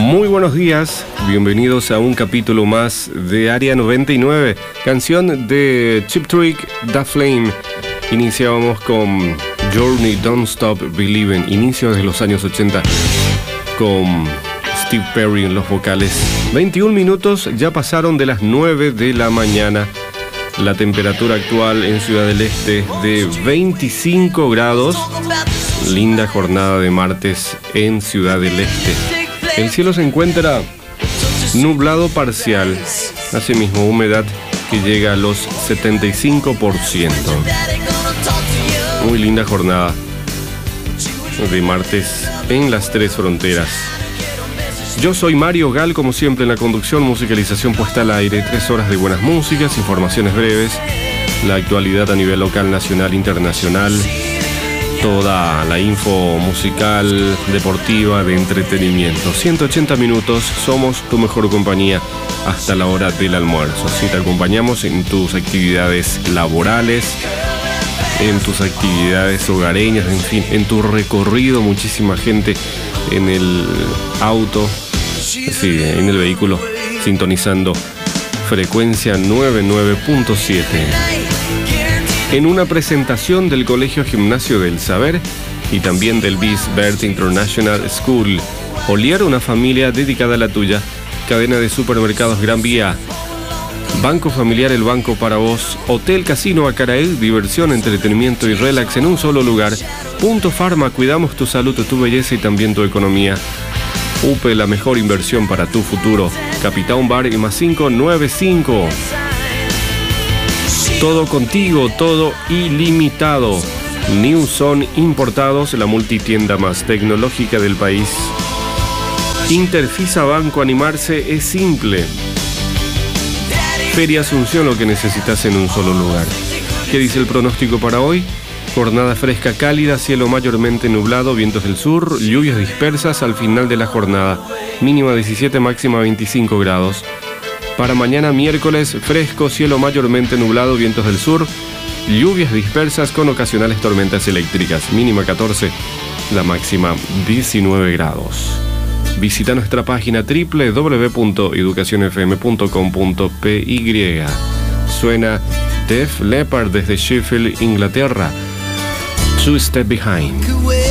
Muy buenos días, bienvenidos a un capítulo más de Área 99, canción de Cheap Trick, Da Flame. Iniciábamos con Journey, Don't Stop Believing, inicio de los años 80, con Steve Perry en los vocales. 21 minutos ya pasaron de las 9 de la mañana. La temperatura actual en Ciudad del Este es de 25 grados. Linda jornada de martes en Ciudad del Este. El cielo se encuentra nublado parcial. Asimismo, humedad que llega a los 75%. Muy linda jornada de martes en las tres fronteras. Yo soy Mario Gal, como siempre en la conducción, musicalización puesta al aire, 3 horas de buenas músicas, informaciones breves, la actualidad a nivel local, nacional, internacional, toda la info musical, deportiva, de entretenimiento. 180 minutos, somos tu mejor compañía hasta la hora del almuerzo. Así te acompañamos en tus actividades laborales, en tus actividades hogareñas, en fin, en tu recorrido. Muchísima gente en el auto, sí, en el vehículo, sintonizando frecuencia 99.7. En una presentación del Colegio Gimnasio del Saber y también del Bisbert International School, Olier, una familia dedicada a la tuya, cadena de supermercados Gran Vía, Banco Familiar, el banco para vos, Hotel Casino Acaraí, diversión, entretenimiento y relax en un solo lugar. Punto Pharma, cuidamos tu salud, tu belleza y también tu economía. UPE, la mejor inversión para tu futuro. Capitán Bar y más 595. Todo contigo, todo ilimitado. New Son Importados, la multitienda más tecnológica del país. Interfisa Banco, animarse es simple. Feria Asunción, lo que necesitas en un solo lugar. ¿Qué dice el pronóstico para hoy? Jornada fresca, cálida, cielo mayormente nublado, vientos del sur, lluvias dispersas al final de la jornada. Mínima 17, máxima 25 grados. Para mañana miércoles, fresco, cielo mayormente nublado, vientos del sur, lluvias dispersas con ocasionales tormentas eléctricas. Mínima 14, la máxima 19 grados. Visita nuestra página www.educacionfm.com.py. Suena Def Leppard desde Sheffield, Inglaterra. Two Step Behind.